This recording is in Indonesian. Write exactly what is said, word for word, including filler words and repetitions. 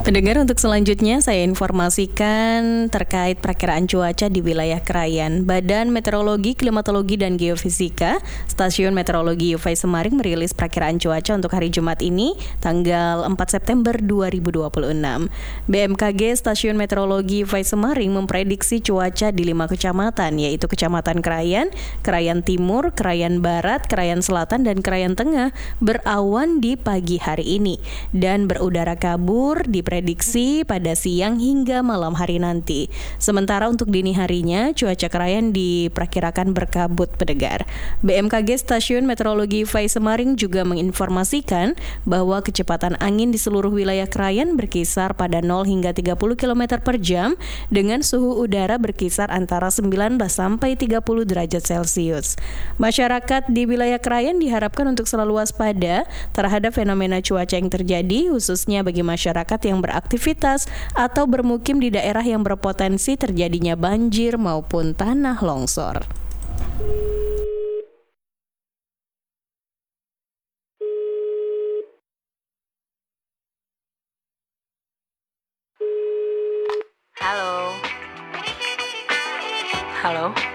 Pendengar, untuk selanjutnya saya informasikan terkait perakiraan cuaca di wilayah Krayan. Badan Meteorologi, Klimatologi, dan Geofisika Stasiun Meteorologi U V A Semaring merilis perakiraan cuaca untuk hari Jumat ini, tanggal empat September dua ribu dua puluh enam. B M K G Stasiun Meteorologi U V A Semaring memprediksi cuaca di lima kecamatan, yaitu Kecamatan Krayan, Krayan Timur, Krayan Barat, Krayan Selatan, dan Krayan Tengah berawan di pagi hari ini dan berudara kabur di prediksi pada siang hingga malam hari nanti. Sementara untuk dini harinya, cuaca Krayan diperkirakan berkabut, pendengar. B M K G Stasiun Meteorologi U V A Semaring juga menginformasikan bahwa kecepatan angin di seluruh wilayah Krayan berkisar pada nol hingga tiga puluh kilometer per jam dengan suhu udara berkisar antara sembilan belas sampai tiga puluh derajat Celcius. Masyarakat di wilayah Krayan diharapkan untuk selalu waspada terhadap fenomena cuaca yang terjadi, khususnya bagi masyarakat yang beraktivitas atau bermukim di daerah yang berpotensi terjadinya banjir maupun tanah longsor. Halo. Halo.